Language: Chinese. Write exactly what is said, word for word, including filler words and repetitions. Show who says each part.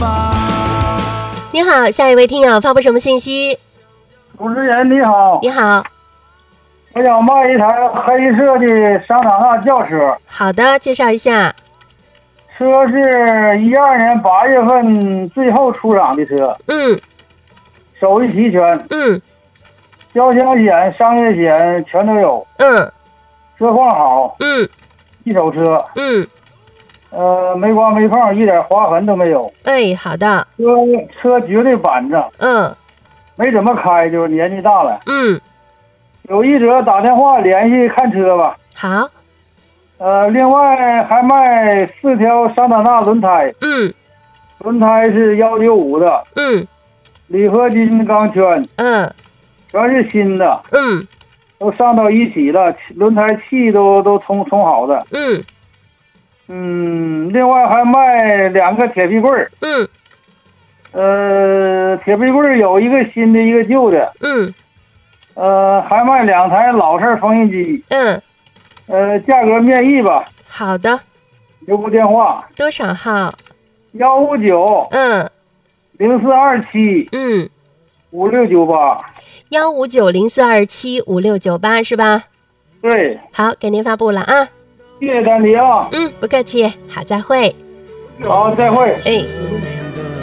Speaker 1: 你好，下一位听友发布什么信息？
Speaker 2: 主持人你好，
Speaker 1: 你好，
Speaker 2: 我想卖一台黑色的桑塔纳轿车。
Speaker 1: 好的，介绍一下。
Speaker 2: 车是一二年八月份最后出厂的车，
Speaker 1: 嗯
Speaker 2: 手续齐全，
Speaker 1: 嗯
Speaker 2: 交强险、商业险全都有，
Speaker 1: 嗯
Speaker 2: 车况好，
Speaker 1: 嗯
Speaker 2: 一手车，
Speaker 1: 嗯，
Speaker 2: 呃，没刮没碰，一点划痕都没有。
Speaker 1: 哎，好的，
Speaker 2: 车车绝对板正，
Speaker 1: 嗯
Speaker 2: 没怎么开，就是年纪大了。
Speaker 1: 嗯，
Speaker 2: 有意者打电话联系看车吧。
Speaker 1: 好，
Speaker 2: 呃，另外还卖四条桑塔纳轮胎，
Speaker 1: 嗯
Speaker 2: 轮胎是幺九五的，
Speaker 1: 嗯
Speaker 2: 铝合金钢圈，
Speaker 1: 嗯
Speaker 2: 全是新的，
Speaker 1: 嗯
Speaker 2: 都上到一起了，轮胎气都都冲冲好的。
Speaker 1: 嗯
Speaker 2: 嗯，另外还卖两个铁皮棍儿，
Speaker 1: 嗯
Speaker 2: 呃，铁皮棍儿有一个新的，一个旧的，
Speaker 1: 嗯
Speaker 2: 呃，还卖两台老式缝纫机，
Speaker 1: 嗯，
Speaker 2: 呃，价格面议吧，
Speaker 1: 好的，
Speaker 2: 留步电话
Speaker 1: 多少号？
Speaker 2: 幺五九
Speaker 1: 嗯
Speaker 2: 零四二七
Speaker 1: 嗯，
Speaker 2: 五六九八，
Speaker 1: 幺五九零四二七五六九八是吧？
Speaker 2: 对，
Speaker 1: 好，给您发布了啊。
Speaker 2: 谢谢丹迪啊，
Speaker 1: 嗯，不客气，好，再会。
Speaker 2: 好，再会。
Speaker 1: 哎。